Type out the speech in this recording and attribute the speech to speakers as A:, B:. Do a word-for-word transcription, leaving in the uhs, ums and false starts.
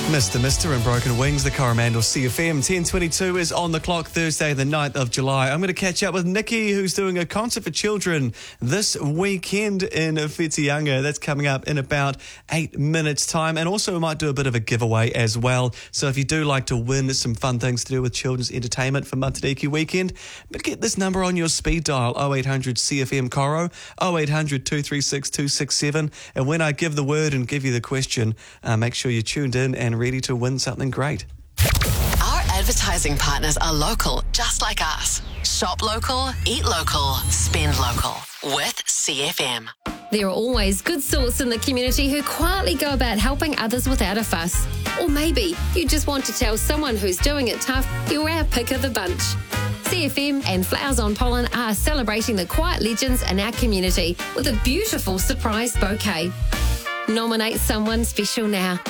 A: Mister Mister and Broken Wings, the Coromandel C F M. ten twenty-two is on the clock, Thursday the ninth of July. I'm going to catch up with Nikki, who's doing a concert for children this weekend in Whitianga. That's coming up in about eight minutes' time. And also we might do a bit of a giveaway as well. So if you do like to win some fun things to do with children's entertainment for Matariki weekend, but get this number on your speed dial, oh eight hundred C F M Coro, oh eight hundred two three six two six seven. And when I give the word and give you the question, uh, make sure you're tuned in and ready to win something great.
B: Our advertising partners are local, just like us. Shop local, eat local, spend local with C F M.
C: There are always good sorts in the community who quietly go about helping others without a fuss. Or maybe you just want to tell someone who's doing it tough you're our pick of the bunch. C F M and Flowers on Pollen are celebrating the quiet legends in our community with a beautiful surprise bouquet. Nominate someone special now.